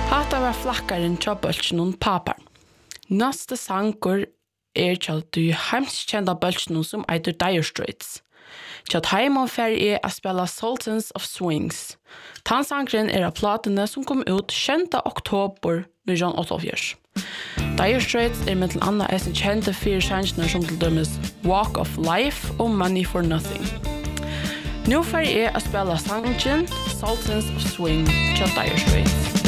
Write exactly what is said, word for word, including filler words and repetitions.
Hatta var flakkaren tja bøltsjennom papar. Næste sangur er tja du heimskjenda bøltsjennom som eitur Dire Straits. Tja heimon fer er a spela Sultans of Swings. Tansangren er av platene som kom ut sjuende oktober nitton åttaogfjørs. Dire Straits er med til anna eisen kjente fire sangene som til dømes Walk of Life og Money for Nothing. Nu fer er a spela sangen Sultans of Swing tja Dire Straits.